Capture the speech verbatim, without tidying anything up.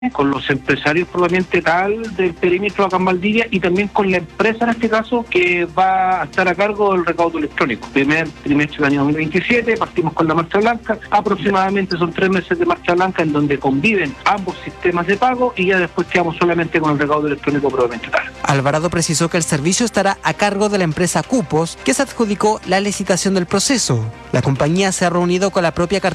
con los empresarios propiamente tal del perímetro acá en Valdivia y también con la empresa en este caso que va a estar a cargo del recaudo electrónico. Primer trimestre del año dos mil veintisiete partimos con la marcha blanca, aproximadamente son tres meses de marcha blanca en donde conviven ambos sistemas de pago y ya después quedamos solamente con el recaudo electrónico propiamente tal. Alvarado precisó que el servicio estará a cargo de la empresa Cupos, que se adjudicó la licitación del proceso. La compañía se ha reunido con la propia cartera